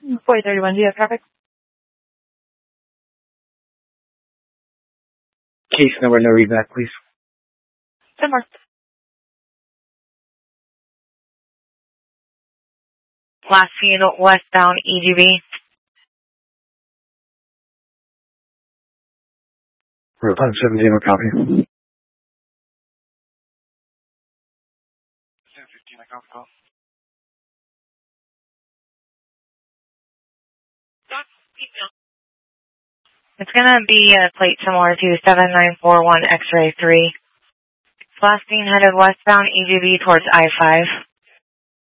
4031, do you have traffic? Case number, no readback, please. 10 more. Last unit westbound EGV. Route 17, what copy? 1015, I copy call. It's going to be a plate similar to 7941 X-ray 3. Last being headed westbound EGV towards I-5.